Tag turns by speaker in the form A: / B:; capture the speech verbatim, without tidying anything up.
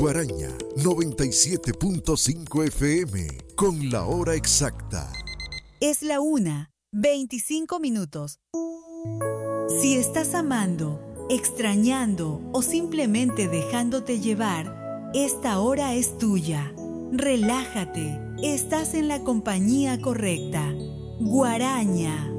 A: Guaraña noventa y siete punto cinco F M con la hora exacta.
B: Es la una, veinticinco minutos. Si estás amando, extrañando o simplemente dejándote llevar, esta hora es tuya. Relájate, estás en la compañía correcta. Guaraña.